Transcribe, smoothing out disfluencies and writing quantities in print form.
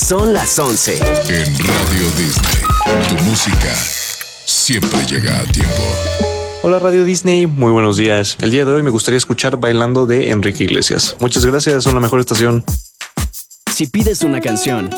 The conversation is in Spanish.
Son las 11. En Radio Disney, tu música siempre llega a tiempo. Hola Radio Disney, muy buenos días. El día de hoy me gustaría escuchar Bailando de Enrique Iglesias. Muchas gracias, son la mejor estación. Si pides una canción